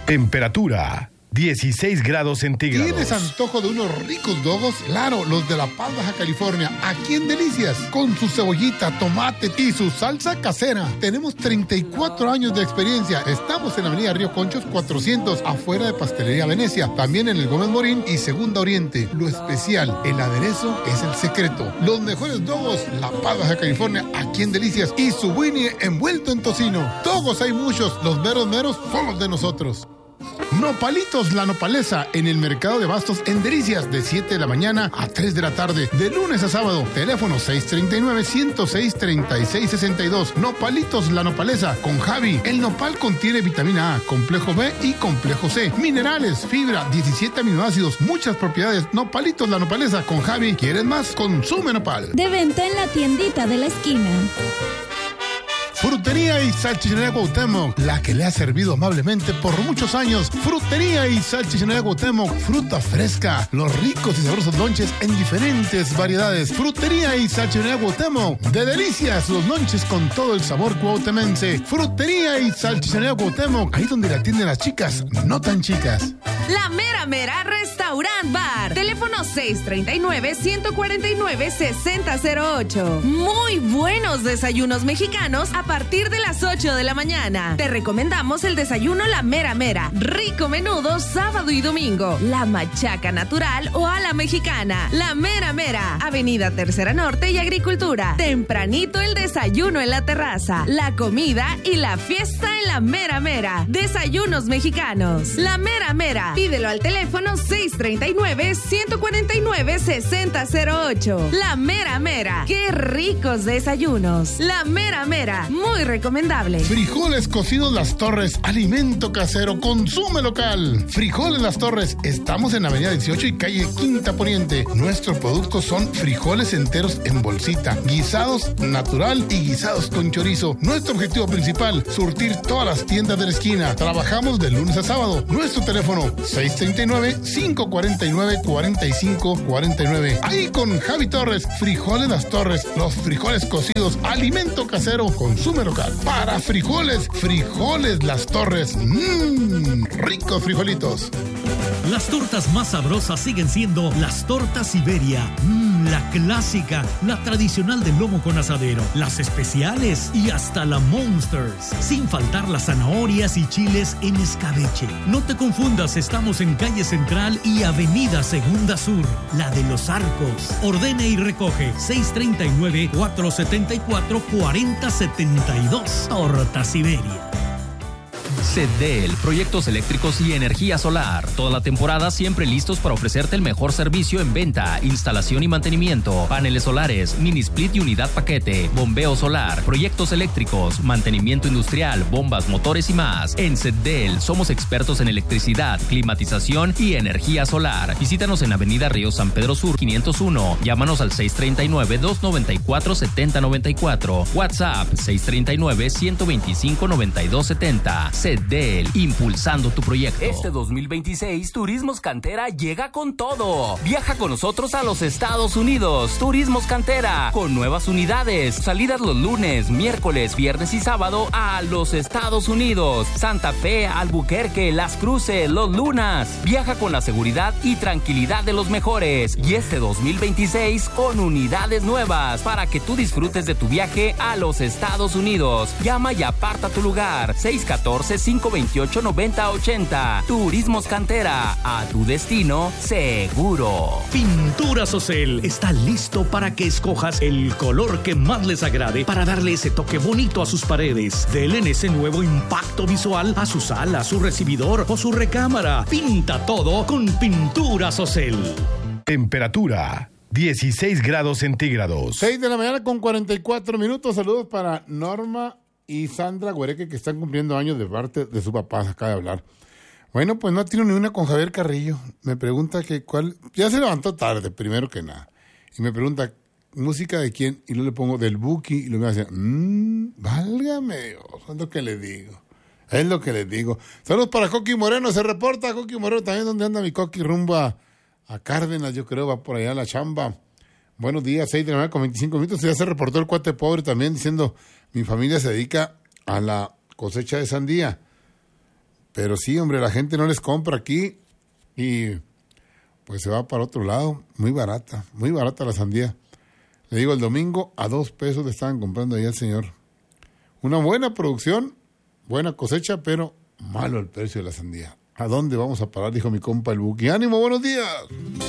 Temperatura 16 grados centígrados. ¿Tienes antojo de unos ricos dogos? Claro, los de La Paz, Baja California, aquí en Delicias, con su cebollita, tomate y su salsa casera. Tenemos 34 años de experiencia. Estamos en Avenida Río Conchos 400, afuera de Pastelería Venecia. También en el Gómez Morín y Segunda Oriente. Lo especial, el aderezo es el secreto. Los mejores dogos, La Paz, Baja California, aquí en Delicias. Y su Winnie envuelto en tocino. Dogos hay muchos, los meros son los de nosotros. Nopalitos La Nopaleza, en el Mercado de Bastos en Delicias, de 7 de la mañana a 3 de la tarde, de lunes a sábado. Teléfono 639-106-3662. Nopalitos La Nopaleza, con Javi. El nopal contiene vitamina A, complejo B y complejo C, minerales, fibra, 17 aminoácidos, muchas propiedades. Nopalitos La Nopaleza, con Javi. ¿Quieres más? Consume nopal. De venta en la tiendita de la esquina. Frutería y Salchichonería Cuauhtémoc, la que le ha servido amablemente por muchos años. Frutería y Salchichonería Cuauhtémoc, fruta fresca, los ricos y sabrosos lonches en diferentes variedades. Frutería y Salchichonería Cuauhtémoc, de Delicias, los lonches con todo el sabor cuauhtemense. Frutería y Salchichonería Cuauhtémoc, ahí donde la atienden las chicas, no tan chicas. La Mera Mera Restaurant Bar. Teléfono 639-149-6008. Muy buenos desayunos mexicanos a partir de las 8 de la mañana. Te recomendamos el desayuno La Mera Mera. Rico menudo sábado y domingo. La machaca natural o a la mexicana. La Mera Mera. Avenida Tercera Norte y Agricultura. Tempranito el desayuno en la terraza. La comida y la fiesta en La Mera Mera. Desayunos mexicanos. La Mera Mera. Pídelo al teléfono 639-149-6008. La Mera Mera. ¡Qué ricos desayunos! La Mera Mera. Muy recomendable. Frijoles cocidos Las Torres, alimento casero, consume local. Frijoles Las Torres, estamos en Avenida 18 y calle Quinta Poniente. Nuestros productos son frijoles enteros en bolsita, guisados natural y guisados con chorizo. Nuestro objetivo principal, surtir todas las tiendas de la esquina. Trabajamos de lunes a sábado. Nuestro teléfono 639-549-4549. Ahí con Javi Torres, Frijoles Las Torres, los frijoles cocidos, alimento casero, consume local. Para frijoles Las Torres, ricos frijolitos. Las tortas más sabrosas siguen siendo las tortas Siberia. La clásica, la tradicional del lomo con asadero, las especiales y hasta la Monsters. Sin faltar las zanahorias y chiles en escabeche. No te confundas, estamos en calle Central y avenida Segunda Sur, la de los Arcos. Ordene y recoge 639-474-4072. Torta Siberia. CEDEL, proyectos eléctricos y energía solar. Toda la temporada siempre listos para ofrecerte el mejor servicio en venta, instalación y mantenimiento. Paneles solares, mini split y unidad paquete, bombeo solar, proyectos eléctricos, mantenimiento industrial, bombas, motores y más. En CEDEL somos expertos en electricidad, climatización y energía solar. Visítanos en Avenida Río San Pedro Sur 501. Llámanos al 639-294-7094. WhatsApp 639-125-9270. CEDEL, impulsando tu proyecto. Este 2026, Turismos Cantera llega con todo. Viaja con nosotros a los Estados Unidos. Turismos Cantera, con nuevas unidades. Salidas los lunes, miércoles, viernes y sábado a los Estados Unidos. Santa Fe, Albuquerque, Las Cruces, Los Lunas. Viaja con la seguridad y tranquilidad de los mejores. Y este 2026, con unidades nuevas para que tú disfrutes de tu viaje a los Estados Unidos. Llama y aparta tu lugar. 614-528-9080. Turismos Cantera, a tu destino seguro. Pinturas Ocel está listo para que escojas el color que más les agrade para darle ese toque bonito a sus paredes. Denle ese nuevo impacto visual a su sala, su recibidor o su recámara. Pinta todo con Pinturas Ocel. Temperatura 16 grados centígrados. 6 de la mañana con 44 minutos. Saludos para Norma y Sandra Güereque, que están cumpliendo años de parte de su papá, acaba de hablar. Bueno, pues no tiene ni una con Javier Carrillo. Me pregunta que cuál... Ya se levantó tarde, primero que nada. Y me pregunta, ¿música de quién? Y luego le pongo del Buki. Y luego me dice, válgame Dios, es lo que le digo. Es lo que les digo. Saludos para Coqui Moreno. Se reporta Coqui Moreno también. ¿Dónde anda mi Coqui? Rumbo a Cárdenas, yo creo. Va por allá a la chamba. Buenos días, 6 de la mañana con 25 minutos. Ya se reportó el cuate pobre también diciendo... Mi familia se dedica a la cosecha de sandía, Pero sí, hombre, la gente no les compra aquí y pues se va para otro lado. Muy barata la sandía. Le digo, el domingo a 2 pesos le estaban comprando ahí al señor. Una buena producción, buena cosecha, pero malo el precio de la sandía. ¿A dónde vamos a parar? Dijo mi compa el Buki. ¡Ánimo, buenos días!